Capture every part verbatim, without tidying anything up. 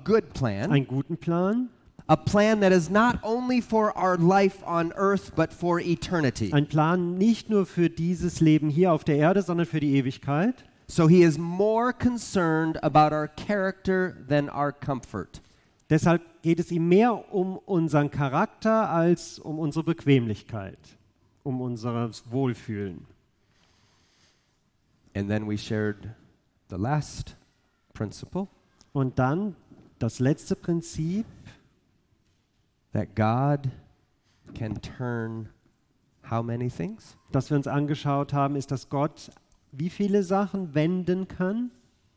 good plan. einen guten Plan, A plan that is not only for our life on earth, but for eternity. ein Plan nicht nur für dieses Leben hier auf der Erde, sondern für die Ewigkeit. So he is more concerned about our character than our comfort. Deshalb geht es ihm mehr um unseren Charakter als um unsere Bequemlichkeit, um unser Wohlfühlen. And then we shared the last principle, Und dann das letzte Prinzip, that God can turn how many things? das wir uns angeschaut haben, ist, dass Gott wie viele Sachen wenden kann?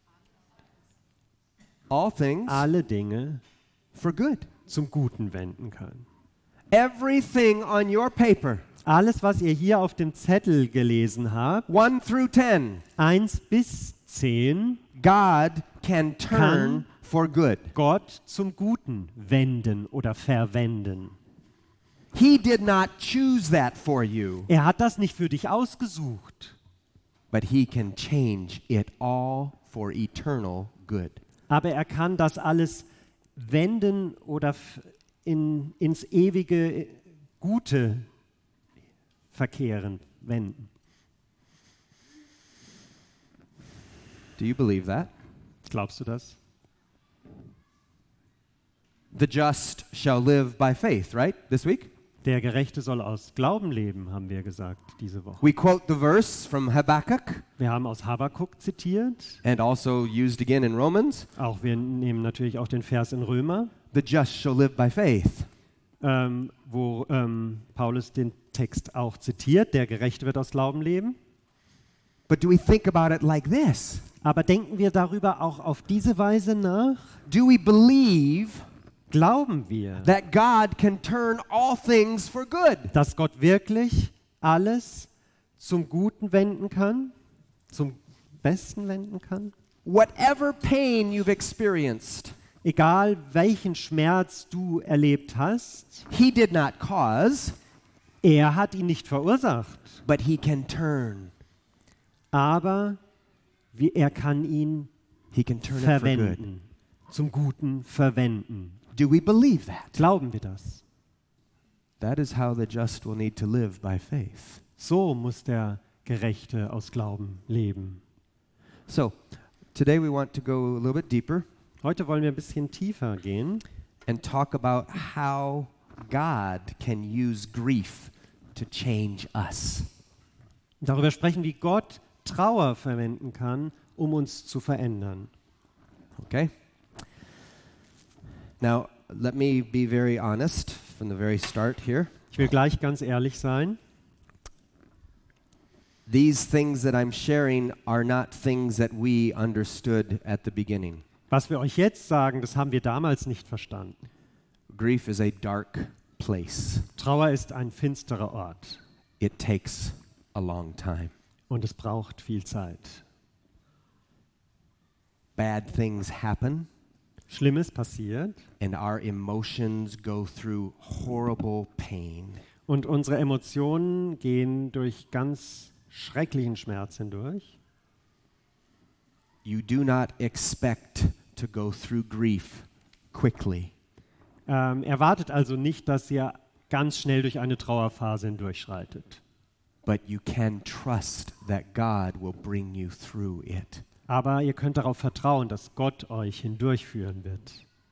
All things Alle Dinge for good. zum Guten wenden kann. Everything on your paper, Alles, was ihr hier auf dem Zettel gelesen habt, one through ten, eins bis zehn, God can turn Kann- for good. Gott zum Guten wenden oder verwenden. He did not choose that for you, Er hat das nicht für dich ausgesucht, but he can change it all for eternal good. aber er kann das alles wenden oder f- in, ins ewige äh, Gute verkehren, wenden. Do you believe that? Glaubst du das? The just shall live by faith, right? This week? Der Gerechte soll aus Glauben leben, haben wir gesagt diese Woche. We quote the verse from Habakkuk Wir haben aus Habakuk zitiert, and also used again in Romans. auch wir nehmen natürlich auch den Vers in Römer, The just shall live by faith. ähm, wo ähm, Paulus den Text auch zitiert, der Gerechte wird aus Glauben leben. But do we think about it like this? Aber denken wir darüber auch auf diese Weise nach? Do we believe Glauben wir, that God can turn all things for good? dass Gott wirklich alles zum Guten wenden kann, zum Besten wenden kann? Whatever pain you've experienced, Egal welchen Schmerz du erlebt hast, he did not cause, er hat ihn nicht verursacht, but he can turn. aber wie, er kann ihn He can turn it for good. verwenden, zum Guten verwenden. Do we believe that? Glauben wir das? That is how the just will need to live by faith. So muss der Gerechte aus Glauben leben. So, today we want to go a little bit deeper Heute wollen wir ein bisschen tiefer gehen and talk about how God can use grief to change us. darüber sprechen, wie Gott Trauer verwenden kann, um uns zu verändern. Okay? Now, let me be very honest from the very start here. Ich will gleich ganz ehrlich sein. These things that I'm sharing are not things that we understood at the beginning. Was wir euch jetzt sagen, das haben wir damals nicht verstanden. Grief is a dark place. Trauer ist ein finsterer Ort It takes a long time. und es braucht viel Zeit. Bad things happen, Schlimmes passiert and our emotions go through horrible pain. und unsere Emotionen gehen durch ganz schrecklichen Schmerz hindurch. You do not expect to go through grief quickly. Ähm, erwartet also nicht, dass ihr ganz schnell durch eine Trauerphase hindurchschreitet. But you can trust that God will bring you through it. Aber ihr könnt darauf vertrauen, dass Gott euch hindurchführen wird.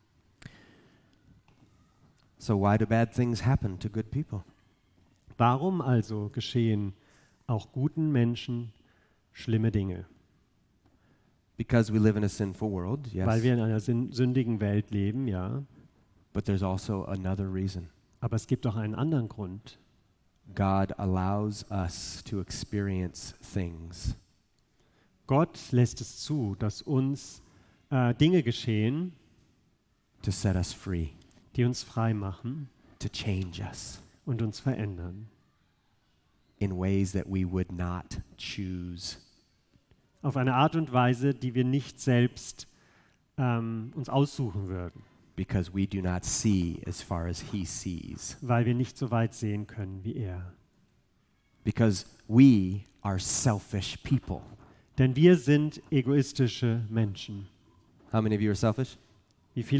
So why do bad things happen to good people? Warum also geschehen auch guten Menschen schlimme Dinge? Because we live in a sinful world, yes. Weil wir in einer sin- sündigen Welt leben, ja. But there's also another reason. Aber es gibt auch einen anderen Grund. God allows us to experience things Gott lässt es zu, dass uns äh, Dinge geschehen, to set us free, die uns frei machen to change us und uns verändern. in ways that we would not choose. Auf eine Art und Weise, die wir nicht selbst ähm, uns aussuchen würden, Because we do not see as far as he sees. weil wir nicht so weit sehen können wie er. Because we are selfish people. Denn wir sind egoistische Menschen. How many of you are selfish? Wie viele